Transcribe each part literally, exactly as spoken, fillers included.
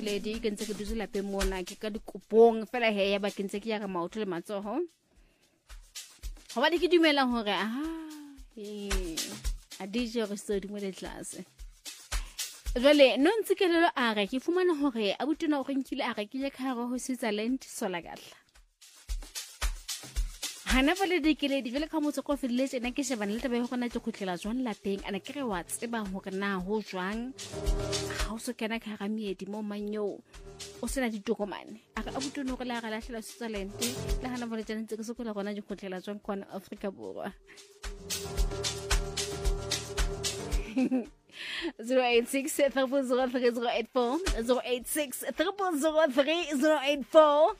lady ke ntse ke dutse lapeng mona ke ka dikopong fela he ya ba ke ntse ke ya ka maoto le matsoho ho ba di ke dumela hore ah eh a dije re so di mo le tlase jwale no ntse ke lelo a re ke fumana hore a butona o renkile a re ke le ka go Switzerland sola gatla hana vale di ke le di vele ka motso ko felletse nna ke shebana le taba e gona ke khutlela jwang lapeng ana ke re wa tseba hore na ho jwang ha o so kena ka ga miedi mo manyo o sena ditokomane a ka butona go la ga lahlela Switzerland le hana vale tsena ntse ke sokola gona di khutlela jwang kwa Africa borwa zero eight six three zero three zero eight four zero eight six three zero three zero eight four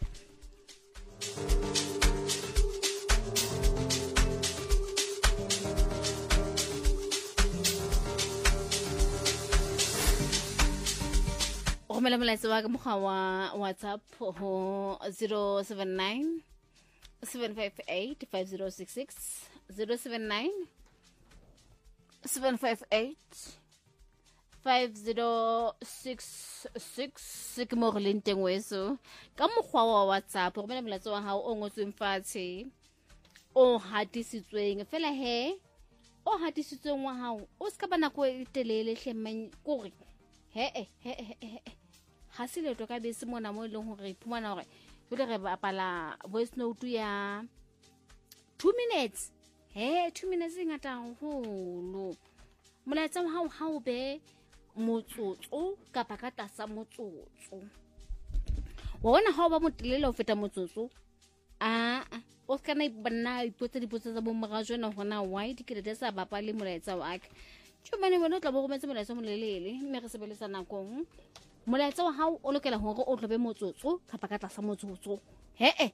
Romela molaetsa wa ka mogwa wa WhatsApp ho zero seven nine seven five eight five zero six six zero seven nine seven five eight five zero six six ke mo re leng teng weso ka mogwa wa WhatsApp romela molaetsa wa hao o ngotsweng fatshe o hatisitsweng fela he o hatisitsweng wa hao o ska bana ko telele hlemmeng kore he he he ha se le to ka be se mona mo leng hore iphumana hore bile re bapala voice note ya two minutes he two minutes ngata holo molaetsa wa hao ha o be motsotso kapa ka tasa motsotso wa bona ha o ba motelele o feta motsotso a o kana ibana ipotsa dipotsa tsa bo morajo na hona why dikrete sa bapale molaetsa wa ka tshomane bona tla bo go metsa molaetsa molelele mme re sebelesa nakong molaetsa wa hao o lokela hore o tlobe motsotso kapa ka tlasa motsotso he eh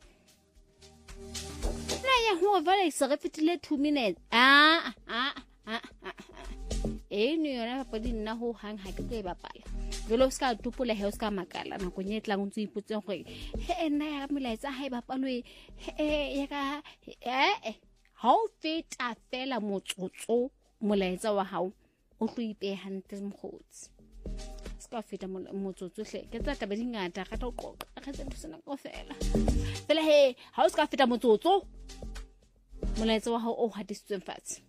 na ya ho vale se re fitile two minutes ah ah ah eh ni yona pa di nna ho hang ha ke ke bapala jolo ska tupula he ska makala na go nyetla go ntse ipotse gore he nna ya molaetsa ha e bapalwe eh ya ka eh ha o feta fela motsotso molaetsa wa hao o tlo ipehantle mkhotsi ska feta motsotso hle ke tsa taba dingata ga tla o qoqa ga tse tsena go fela fela he ha o ska feta motsotso molaetsa wa hao o hatisitsweng fatshe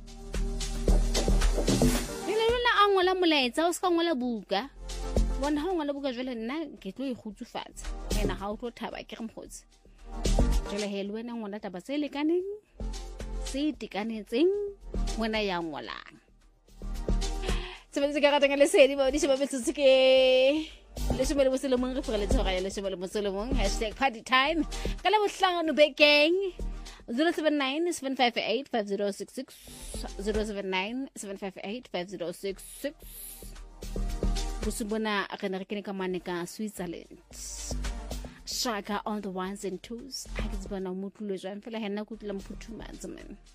ile lona a ngola molaetsa o ska ngola buka bona ha o ngola buka jwale nna ke tlo e khutsufatsa ena ha o tlo thaba ke re mkhotsi jwale he le wena ngola taba tse le kaneng se tikanetseng wena ya ngolang sebetse ka ratanga le sedi ba di sheba betsetse ke le shebele bo sele mong re fere le tshora ya le shebele mo sele mong hashtag party time ka le bohlangano bekeng zero seven nine seven five eight five zero six six zero seven nine seven five eight five zero six six busubona a kana re kene ka mane ka Switzerland Shaka on the ones and twos a ke tsbana mo tlo jwa fela hena go tla mo phuthumatsa man